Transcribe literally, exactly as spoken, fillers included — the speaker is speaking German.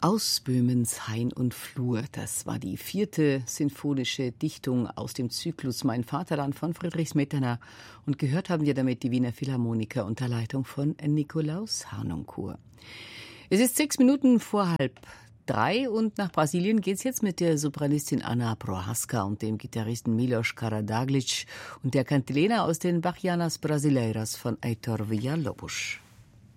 Aus Böhmens Hain und Flur, das war die vierte sinfonische Dichtung aus dem Zyklus Mein Vaterland von Friedrich Smetana. Und gehört haben wir damit die Wiener Philharmoniker unter Leitung von Nikolaus Harnoncourt. Es ist sechs Minuten vor halb drei und nach Brasilien geht's jetzt mit der Sopranistin Ana Prohaska und dem Gitarristen Milos Karadaglic und der Cantilena aus den Bachianas Brasileiras von Heitor Villa-Lobos.